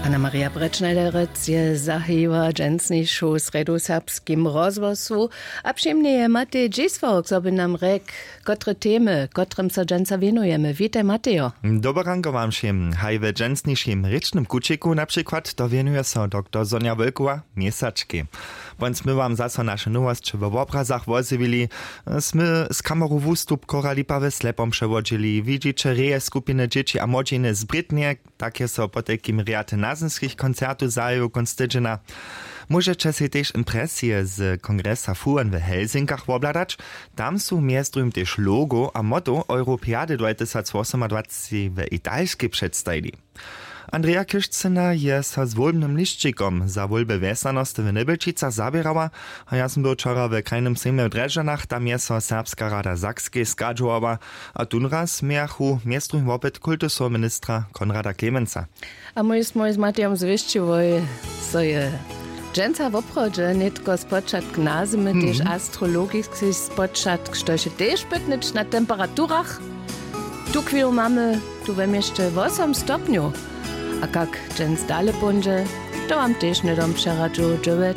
Anna-Maria Bretschneiderec je zahyła dżęsniejszą sredu serbskim rozwosu, a przyjemnie Matej Dziswok, co by nam rek, kotre temy, kotrym se dżęca wienujemy. Witaj, Matejo. Dobranko wam všem. Haj we dżęsniejszym rycznym kuciku na przykład dowienuje się dr Sonja Wölkowa miesaczki. Bądź my wam zaso nasze nowości w obrazach wozywili, smy z kamerą wústup Koralipa we slepom przewodzili, widzicie reje skupiny dzieci a młodziny z Brytnie, takie so po takim riate nazenskich koncertu zają konstydzina. Możecie si też impresje z kongresa FUN w Helsinkach obladać. Tam są miestrum też logo a motto Europeady 2028 w Italskie przedstawili. Andrea Kiszczyna je sa z wolbnym liszczykom za wolby wesanosti w Nybelčicach zabierała, a ja som był wczoraj w krajnym sejmie w Dreżanach, tam je sa Serbska rada Sakskiej skadżowa, a tunraz miachu miestrum wopyt kultusu ministra Konrada Klemensa. A mój z Matejom zwyściwoj, so je dżęca w obchodzie, nie tylko spoczatk nazymy, też astrologiczny spoczatk, što się też pytnąć na temperaturach. Tu chwilę mamy, tu we mieście 8 stopniów. A jak dżęc dalej będzie, to wam też nie dom przeradził,